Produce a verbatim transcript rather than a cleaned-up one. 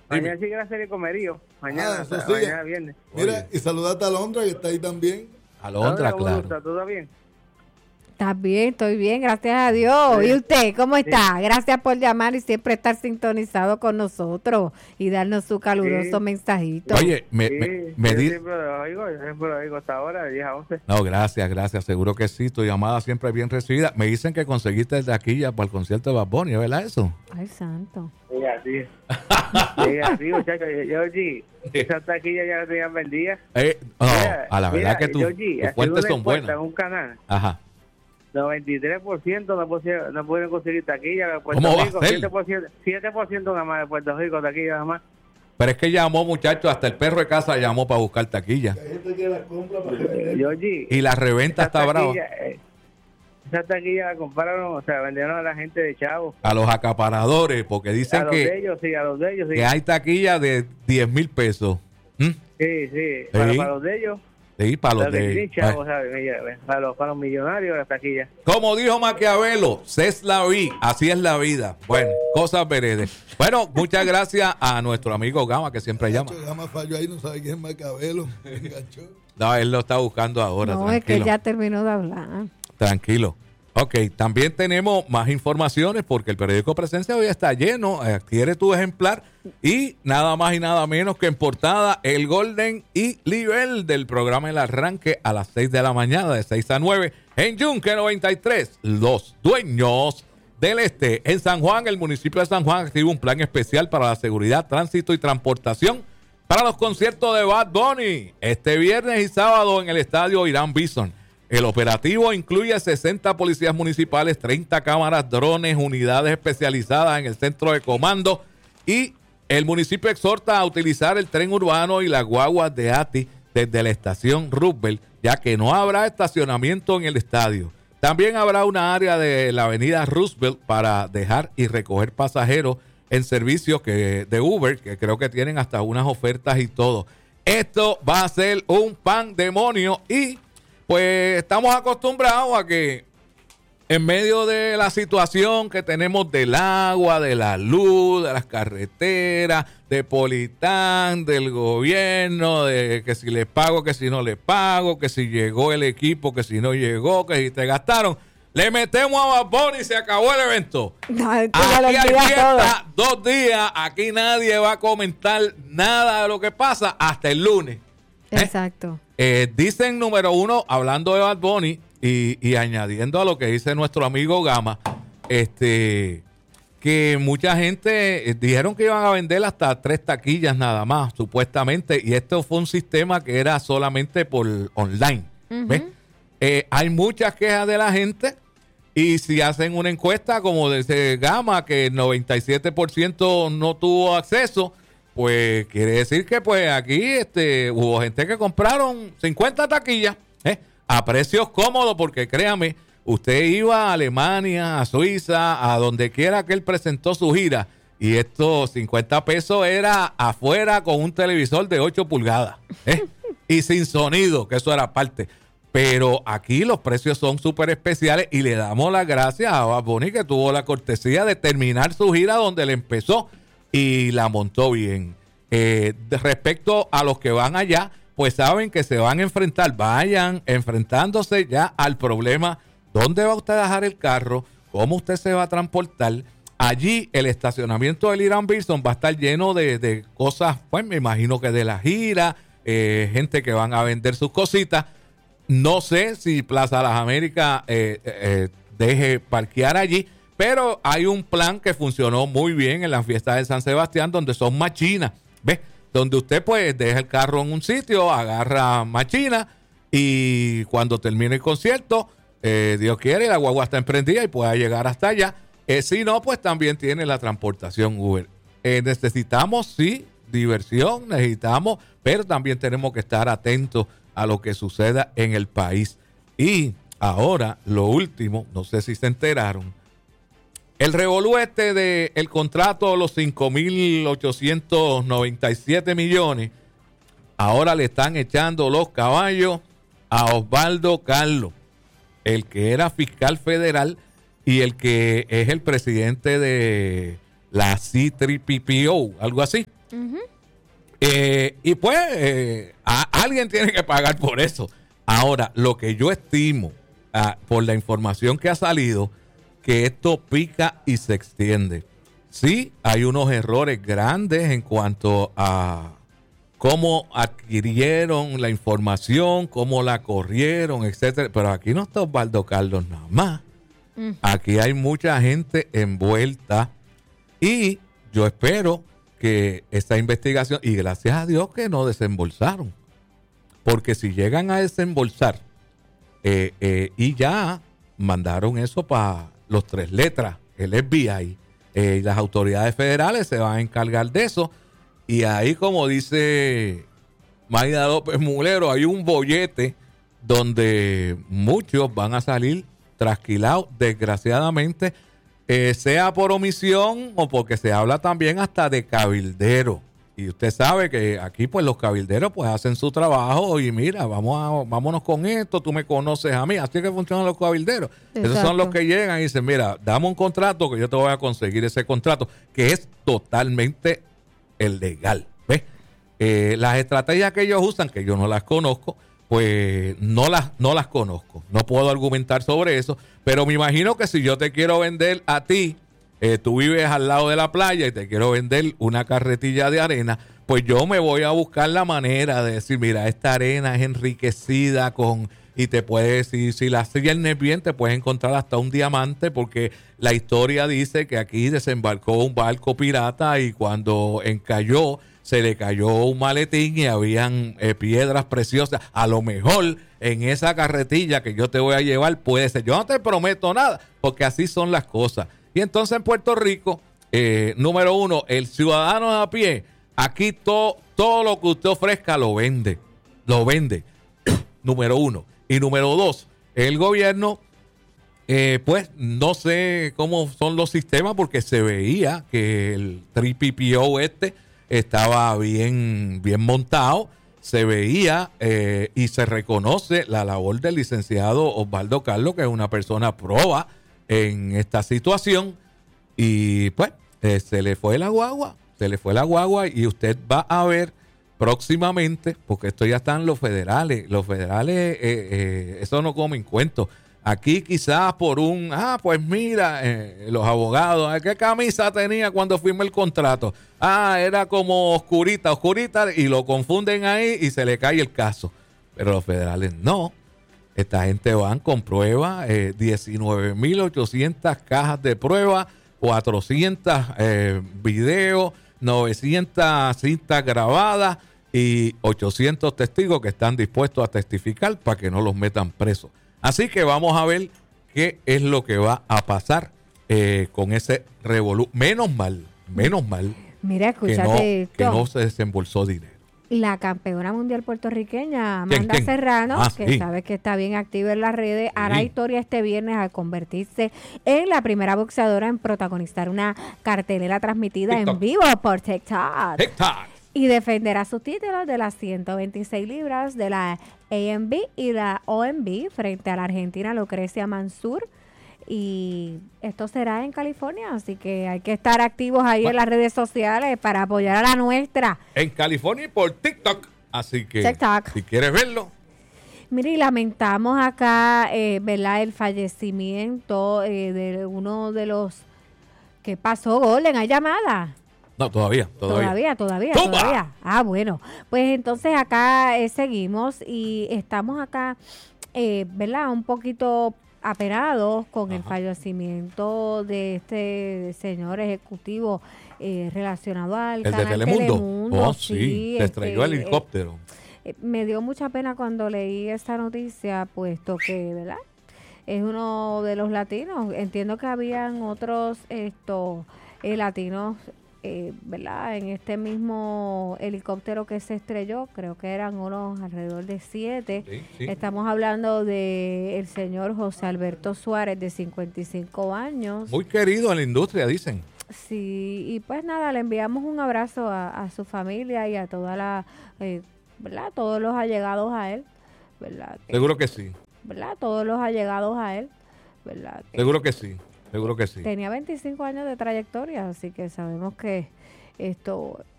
Mañana sigue la serie Comerío. Mañana, Ah, eso hasta- sigue. mañana viernes. Mira, Oye. y saludate a Alondra, que está ahí también. Alondra, ¿Cómo claro. está? ¿Todo bien? ¿Estás bien? Estoy bien, gracias a Dios. Sí. ¿Y usted cómo está? Gracias por llamar y siempre estar sintonizado con nosotros y darnos su caluroso Sí. mensajito. Oye, me, Sí, me, me yo di... siempre lo oigo, yo siempre lo oigo hasta ahora, de diez a once. No, gracias, gracias. Seguro que sí. Tu llamada siempre es bien recibida. Me dicen que conseguiste taquilla para el concierto de Bad Bunny, ¿es verdad eso? Ay, santo. Sí, así. Sí, así, muchachos. Georgie, esas taquillas ya las tenían vendidas. Eh, no, Mira, a la verdad mira, que tu- Georgie, tus haciendo fuentes una son encuesta buenas. En un canal, Ajá. noventa y tres por ciento no, pusieron- no pudieron conseguir taquilla de Puerto ¿Cómo va a Rico. ser? siete por ciento, siete por ciento nada más de Puerto Rico, taquilla nada más. Pero es que llamó, muchachos, hasta el perro de casa llamó para buscar taquilla. Hay gente que la compra para que Georgie, Y la reventa esa está brava. taquilla, eh, esa taquilla la compraron, o sea, vendieron a la gente de Chavo. A los acaparadores, porque A dicen los de que, ellos, sí, a los de ellos, sí. que hay taquilla de diez mil pesos. ¿Mm? Sí, sí, para, Sí. para los de ellos. Sí, para los Los que de... tienen Chavo, ¿sabes? Mira, Para los, para los millonarios, las taquillas. Como dijo Maquiavelo, es la vida, así es la vida. Bueno, cosas veredes. Bueno, muchas gracias a nuestro amigo Gama, que siempre llama. Gama falló ahí, no sabe quién es Macabelo. Me enganchó. No, él lo está buscando ahora, No, es que tranquilo. ya terminó de hablar. Tranquilo. Ok, también tenemos más informaciones porque el periódico Presencia hoy está lleno. Adquiere tu ejemplar y nada más y nada menos que en portada el Golden y Nivel del programa El Arranque a las seis de la mañana, de seis a nueve en Yunque noventa y tres. Los dueños del Este. En San Juan, el municipio de San Juan activa un plan especial para la seguridad, tránsito y transportación para los conciertos de Bad Bunny este viernes y sábado en el estadio Irán Bison. El operativo incluye sesenta policías municipales, treinta cámaras, drones, unidades especializadas en el centro de comando y el municipio exhorta a utilizar el tren urbano y las guaguas de A T I desde la estación Roosevelt, ya que no habrá estacionamiento en el estadio. También habrá una área de la avenida Roosevelt para dejar y recoger pasajeros en servicios que, de Uber, que creo que tienen hasta unas ofertas y todo. Esto va a ser un pandemonio y pues estamos acostumbrados a que en medio de la situación que tenemos del agua, de la luz, de las carreteras, de Politán, del gobierno, de que si les pago, que si no les pago, que si llegó el equipo, que si no llegó, que si te gastaron, le metemos a Bad Bunny y se acabó el evento. No, tú ya lo Aquí hay olvidas fiesta todo. dos días, aquí nadie va a comentar nada de lo que pasa hasta el lunes. ¿Eh? Exacto. Eh, dicen, número uno, hablando de Bad Bunny y, y añadiendo a lo que dice nuestro amigo Gama, este, que mucha gente eh, dijeron que iban a vender hasta tres taquillas nada más, supuestamente, y esto fue un sistema que era solamente por online. Ujú. ¿Ves? Eh, hay muchas quejas de la gente y si hacen una encuesta como dice Gama, que el noventa y siete por ciento no tuvo acceso, pues quiere decir que pues aquí este, hubo gente que compraron cincuenta taquillas ¿eh? a precios cómodos, porque créame, usted iba a Alemania, a Suiza, a donde quiera que él presentó su gira, y estos cincuenta pesos era afuera con un televisor de ocho pulgadas ¿eh? y sin sonido, que eso era parte. Pero aquí los precios son súper especiales y le damos las gracias a Bad Bunny, que tuvo la cortesía de terminar su gira donde le empezó y la montó bien. Eh, de respecto a los que van allá, pues saben que se van a enfrentar, vayan enfrentándose ya al problema. ¿Dónde va usted a dejar el carro? ¿Cómo usted se va a transportar? Allí el estacionamiento del Irán Bison va a estar lleno de, de cosas, pues me imagino que de la gira, eh, gente que van a vender sus cositas. No sé si Plaza Las Américas eh, eh, deje parquear allí, pero hay un plan que funcionó muy bien en las fiestas de San Sebastián, donde son machinas, ¿ves? Donde usted pues deja el carro en un sitio, agarra machina y cuando termine el concierto, eh, Dios quiere, la guagua está emprendida y pueda llegar hasta allá. Eh, si no, pues también tiene la transportación Uber. Eh, necesitamos, sí, diversión, necesitamos, pero también tenemos que estar atentos a lo que suceda en el país. Y ahora, lo último, no sé si se enteraron, el revolú este de el contrato de los cinco mil ochocientos noventa y siete millones, ahora le están echando los caballos a Osvaldo Carlos, el que era fiscal federal y el que es el presidente de la C tres P P O, algo así, Uh-huh. Eh, y pues eh, a, alguien tiene que pagar por eso. Ahora, lo que yo estimo, ah, por la información que ha salido, que esto pica y se extiende. Sí, hay unos errores grandes en cuanto a cómo adquirieron la información, cómo la corrieron, etcétera. Pero aquí no está Osvaldo Carlos nada más. Mm. Aquí hay mucha gente envuelta y yo espero que esta investigación, y gracias a Dios que no desembolsaron, porque si llegan a desembolsar eh, eh, y ya mandaron eso para los tres letras, el F B I, eh, y las autoridades federales se van a encargar de eso, y ahí, como dice Mayda López Mulero, hay un bollete donde muchos van a salir trasquilados, desgraciadamente, eh, sea por omisión o porque se habla también hasta de cabildero. Y usted sabe que aquí pues los cabilderos pues hacen su trabajo y mira, vamos a, vámonos con esto, tú me conoces a mí, así que funcionan los cabilderos. Exacto. Esos son los que llegan y dicen, mira, dame un contrato que yo te voy a conseguir ese contrato, que es totalmente ilegal. ¿Ves? Eh, las estrategias que ellos usan, que yo no las conozco, pues no las, no las conozco. No puedo argumentar sobre eso, pero me imagino que si yo te quiero vender a ti, Eh, tú vives al lado de la playa y te quiero vender una carretilla de arena, pues yo me voy a buscar la manera de decir, mira, esta arena es enriquecida con, y te puedes, si, si la ciernes bien, te puedes encontrar hasta un diamante, porque la historia dice que aquí desembarcó un barco pirata y cuando encalló, se le cayó un maletín y habían eh, piedras preciosas. A lo mejor en esa carretilla que yo te voy a llevar puede ser. Yo no te prometo nada, porque así son las cosas. Y entonces en Puerto Rico, eh, número uno, el ciudadano de a pie, aquí todo, todo lo que usted ofrezca lo vende, lo vende, número uno. Y número dos, el gobierno, eh, pues no sé cómo son los sistemas, porque se veía que el tres P P O este estaba bien, bien montado, se veía eh, y se reconoce la labor del licenciado Osvaldo Carlos, que es una persona proba en esta situación, y pues eh, se le fue la guagua, se le fue la guagua y usted va a ver próximamente, porque esto ya están los federales, los federales, eh, eh, eso no comen cuentos. Aquí quizás por un, ah, pues mira, eh, los abogados, ¿qué camisa tenía cuando firmé el contrato? Ah, era como oscurita, oscurita, y lo confunden ahí y se le cae el caso. Pero los federales no. Esta gente van con pruebas, eh, diecinueve mil ochocientas cajas de prueba, cuatrocientos eh, videos, novecientas cintas grabadas y ochocientos testigos que están dispuestos a testificar para que no los metan presos. Así que vamos a ver qué es lo que va a pasar eh, con ese revolú. Menos mal, menos mal Mira, que, no, que no se desembolsó dinero. La campeona mundial puertorriqueña Amanda ¿Quién, quién? Serrano, Ah, que sí. sabes que está bien activa en las redes, Sí. hará historia este viernes al convertirse en la primera boxeadora en protagonizar una cartelera transmitida TikTok. en vivo por TikTok. TikTok. Y defenderá sus títulos de las ciento veintiséis libras de la A M B y la O M B frente a la argentina Lucrecia Mansur. Y esto será en California, así que hay que estar activos ahí Bueno. en las redes sociales para apoyar a la nuestra. En California y por TikTok. Así que TikTok. si quieres verlo, Mire, y lamentamos acá, eh, ¿verdad? El fallecimiento eh, de uno de los que pasó, Golden, ¿hay llamada? no, todavía, todavía. Todavía, todavía, ¡Tumba! todavía. Ah, bueno. Pues entonces acá eh, seguimos y estamos acá, eh, ¿verdad? Un poquito apenados con el Ajá. fallecimiento de este señor ejecutivo eh, relacionado al El de canal Telemundo. Telemundo. Oh, sí, se estrelló el este, helicóptero. eh, me dio mucha pena cuando leí esta noticia, puesto que, ¿verdad? Es uno de los latinos. Entiendo que habían otros estos eh, latinos, eh, ¿verdad? En este mismo helicóptero que se estrelló, creo que eran unos alrededor de siete. Sí, sí. Estamos hablando de el señor José Alberto Suárez, de cincuenta y cinco años. Muy querido en la industria, dicen. Sí, y pues nada, le enviamos un abrazo a, a su familia y a toda la, eh, ¿verdad? Todos los allegados a él, ¿verdad? Que- Seguro que sí. ¿verdad? Todos los allegados a él, ¿verdad? Que Seguro que sí. Seguro que sí. tenía veinticinco años de trayectoria, así que sabemos que esto